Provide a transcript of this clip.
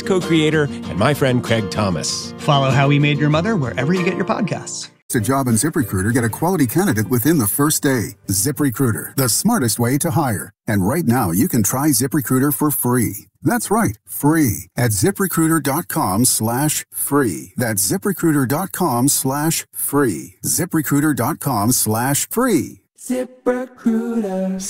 co-creator, and my friend Craig Thomas. Follow How We Made Your Mother wherever you get your podcasts. To job on ZipRecruiter, get a quality candidate within the first day. ZipRecruiter, the smartest way to hire. And right now, you can try ZipRecruiter for free. That's right, free at ZipRecruiter.com/free. That's ZipRecruiter.com/free. ZipRecruiter.com/free. ZipRecruiter.